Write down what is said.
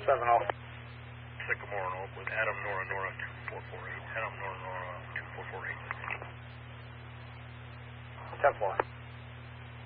7-0. Sycamore and Oak with Adam Nora Nora 2448. Adam Nora Nora 2448. 10-4.